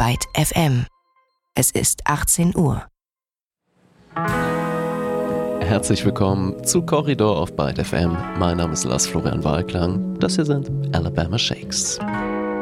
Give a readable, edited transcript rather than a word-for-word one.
Byte FM. Es ist 18 Uhr. Herzlich willkommen zu Korridor auf Byte FM. Mein Name ist Lars Florian Wahlklang. Das hier sind Alabama Shakes.